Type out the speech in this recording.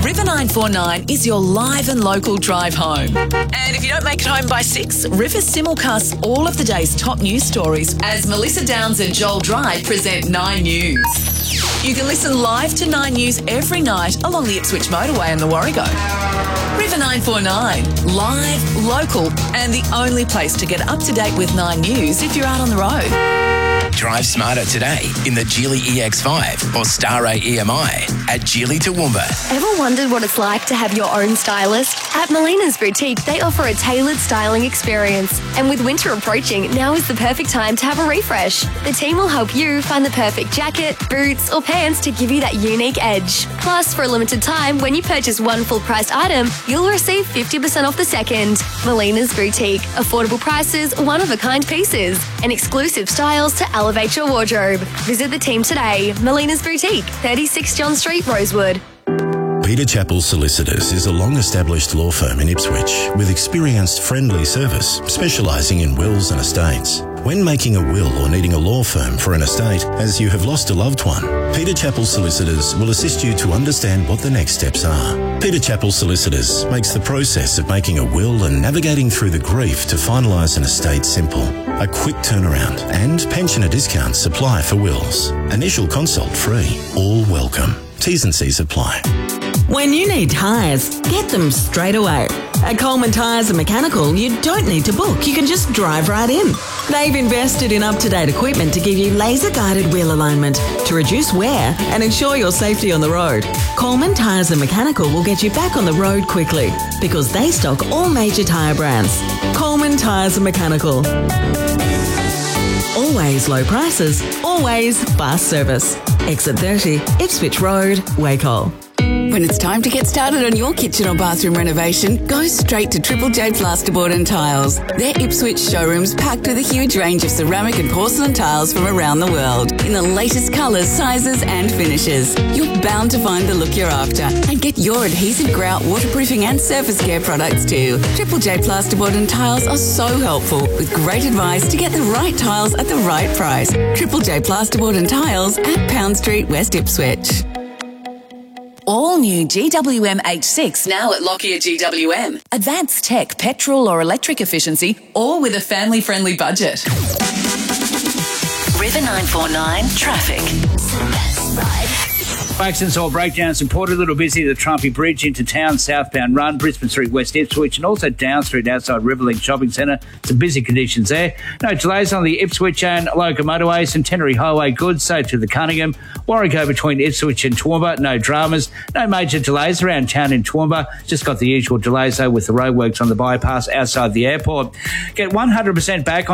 River 949 is your live and local drive home. And if you don't make it home by 6, River simulcasts all of the day's top news stories as Melissa Downs and Joel Dry present 9 News. You can listen live to 9 News every night along the Ipswich motorway and the Warrego. River 949, live, local, and the only place to get up to date with 9 News if you're out on the road. Drive smarter today in the Geely EX5 or Star A EMI at Geely Toowoomba. Ever wondered what it's like to have your own stylist? At Melina's Boutique, they offer a tailored styling experience. And with winter approaching, now is the perfect time to have a refresh. The team will help you find the perfect jacket, boots, or pants to give you that unique edge. Plus, for a limited time, when you purchase one full-priced item, you'll receive 50% off the second. Melina's Boutique. Affordable prices, one-of-a-kind pieces, and exclusive styles to elevate your wardrobe. Visit the team today. Melina's Boutique, 36 John Street, Rosewood. Peter Chappell Solicitors is a long-established law firm in Ipswich with experienced friendly service specialising in wills and estates. When making a will or needing a law firm for an estate as you have lost a loved one, Peter Chappell Solicitors will assist you to understand what the next steps are. Peter Chappell Solicitors makes the process of making a will and navigating through the grief to finalise an estate simple. A quick turnaround and pensioner discounts apply for wills. Initial consult free. All welcome. T's and C's apply. When you need tyres, get them straight away. At Coleman Tyres and Mechanical, you don't need to book. You can just drive right in. They've invested in up-to-date equipment to give you laser-guided wheel alignment to reduce wear and ensure your safety on the road. Coleman Tyres and Mechanical will get you back on the road quickly because they stock all major tyre brands. Coleman Tyres and Mechanical. Always low prices, always fast service. Exit 30, Ipswich Road, Wacol. When it's time to get started on your kitchen or bathroom renovation, go straight to Triple J Plasterboard and Tiles. Their Ipswich showroom's packed with a huge range of ceramic and porcelain tiles from around the world in the latest colours, sizes and finishes. You're bound to find the look you're after and get your adhesive grout, waterproofing and surface care products too. Triple J Plasterboard and Tiles are so helpful with great advice to get the right tiles at the right price. Triple J Plasterboard and Tiles at Pound Street, West Ipswich. All new GWM H6 now at Lockyer GWM. Advanced tech, petrol or electric efficiency, all with a family-friendly budget. River 949 traffic. Accidents or breakdowns in Port, a little busy the Trumpy Bridge into town, southbound run, Brisbane Street, West Ipswich, and also Down Street outside Riverlink Shopping Centre. Some busy conditions there. No delays on the Ipswich and local motorway, Centenary Highway good, so to the Cunningham. Warrego between Ipswich and Toowoomba, no dramas. No major delays around town in Toowoomba. Just got the usual delays though with the roadworks on the bypass outside the airport. Get 100% back on